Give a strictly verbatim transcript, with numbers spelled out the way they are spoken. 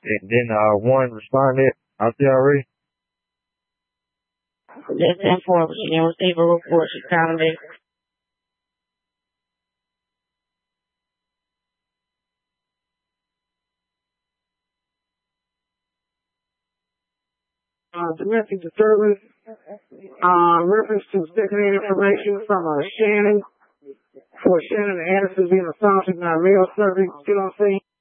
And then uh, one responded out there already. That's ten four. She didn't receive a report. She found it. Uh, domestic disturbance, uh, reference to secondhand information from uh, Shannon, for Shannon Anderson being assaulted by a male servant still on scene.